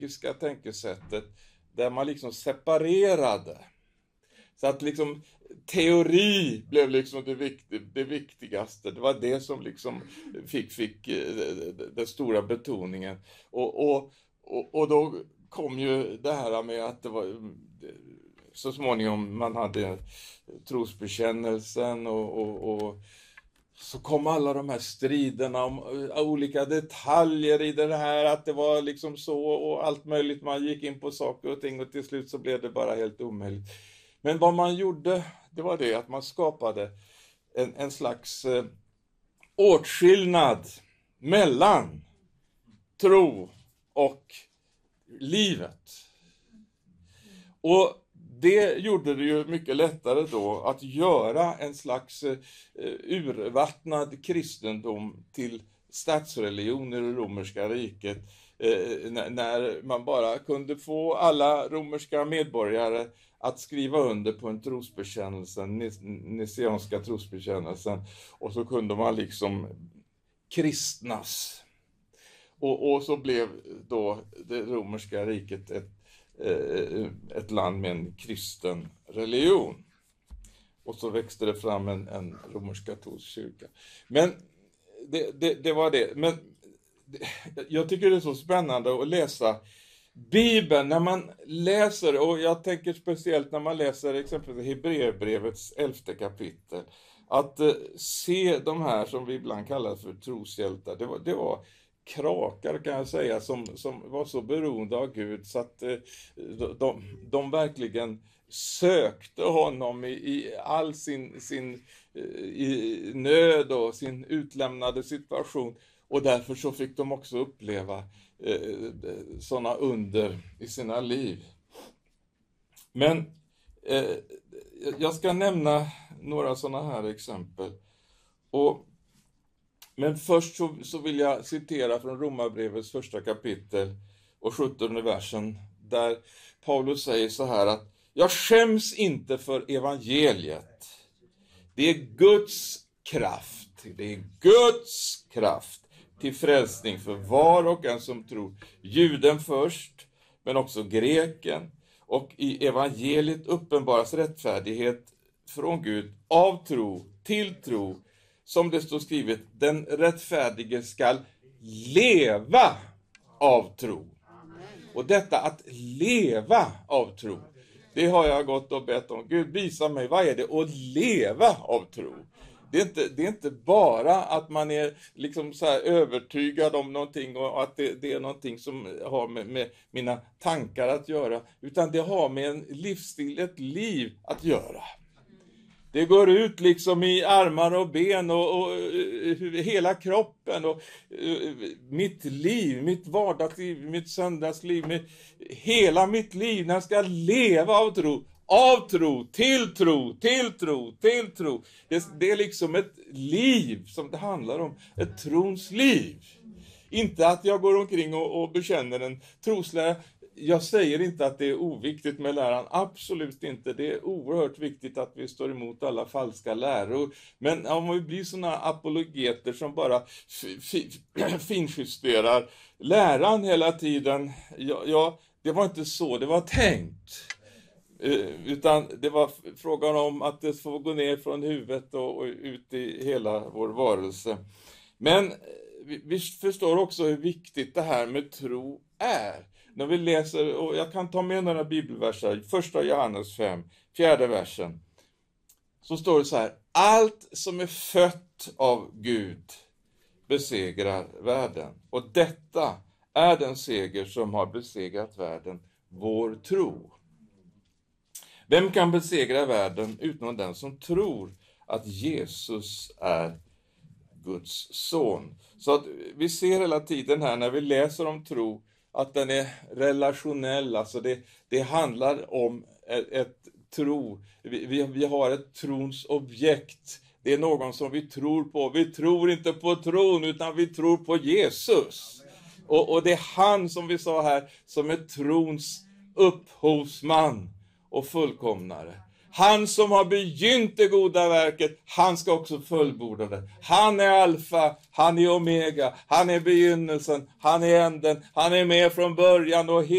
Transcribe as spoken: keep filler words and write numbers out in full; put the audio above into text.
hierarkiska tänkesättet där man liksom separerade. Så att liksom teori blev liksom det, vikt, det viktigaste. Det var det som liksom fick, fick den stora betoningen. Och, och, och, och då kom ju det här med att det var så småningom man hade trosbekännelsen och, och, och så kom alla de här striderna om olika detaljer i det här, att det var liksom så och allt möjligt. Man gick in på saker och ting och till slut så blev det bara helt omöjligt. Men vad man gjorde, det var det att man skapade en, en slags eh, åtskillnad mellan tro och livet. Och det gjorde det ju mycket lättare då att göra en slags eh, urvattnad kristendom till statsreligion i det romerska riket. Eh, när man bara kunde få alla romerska medborgare att skriva under på en trosbekännelse, niceianska trosbekännelsen, och så kunde man liksom kristnas. Och, och så blev då det romerska riket ett, ett land med en kristen religion. Och så växte det fram en, en romersk-katolsk kyrka. Men det, det, det var det. Men det, jag tycker det är så spännande att läsa Bibeln, när man läser, och jag tänker speciellt när man läser exempelvis Hebreerbrevets elfte kapitel, att eh, se de här som vi ibland kallar för troshjältar. Det var, det var krakar, kan jag säga, som, som var så beroende av Gud så att eh, de, de verkligen sökte honom i, i all sin, sin i nöd och sin utlämnade situation, och därför så fick de också uppleva eh, sådana under i sina liv. Men eh, jag ska nämna några sådana här exempel. Och Men först så, så vill jag citera från Romarbrevets första kapitel och sjuttonde versen, där Paulus säger så här att jag skäms inte för evangeliet. Det är Guds kraft. Det är Guds kraft till frälsning för var och en som tror. Juden först, men också greken. Och i evangeliet uppenbaras rättfärdighet från Gud av tro till tro. Som det står skrivet, den rättfärdige skall leva av tro. Och detta att leva av tro, det har jag gått och bett om. Gud, visa mig, vad är det att leva av tro? Det är inte, det är inte bara att man är liksom så här övertygad om någonting och att det, det är någonting som har med, med mina tankar att göra, utan det har med en livsstil, ett liv att göra. Det går ut liksom i armar och ben och, och, och hela kroppen och uh, mitt liv, mitt vardagsliv, mitt söndagsliv, mitt, hela mitt liv när jag ska leva av tro, av tro, till tro, till tro, till tro. Det, det är liksom ett liv som det handlar om, ett trons liv. Inte att jag går omkring och, och bekänner en troslära. Jag säger inte att det är oviktigt med läran, absolut inte. Det är oerhört viktigt att vi står emot alla falska läror. Men om vi blir såna apologeter som bara f- f- finjusterar läran hela tiden, ja, ja, det var inte så det var tänkt. Uh, utan det var frågan om att det får gå ner från huvudet och, och ut i hela vår varelse. Men vi, vi förstår också hur viktigt det här med tro är. När vi läser, och jag kan ta med några bibelverser, första Johannes fem, fjärde versen. Så står det så här: allt som är fött av Gud besegrar världen. Och detta är den seger som har besegrat världen, vår tro. Vem kan besegra världen utom den som tror att Jesus är Guds son? Så att vi ser hela tiden här när vi läser om tro att den är relationell, alltså det, det handlar om ett, ett tro. Vi, vi, vi har ett trons objekt. Det är någon som vi tror på. Vi tror inte på tron utan vi tror på Jesus. Och, och det är han, som vi sa här, som är trons upphovsman och fullkomnare. Han som har begynt det goda verket, han ska också fullborda det. Han är alfa, han är omega, han är begynnelsen, han är änden, han är med från början och